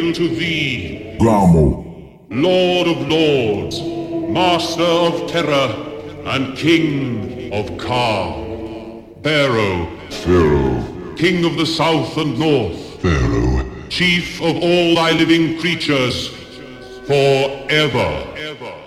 to thee, Gramo, Lord of Lords, Master of Terror, and King of Ka. Pharaoh, Pharaoh, King of the South and North, Pharaoh, Chief of all thy living creatures, forever.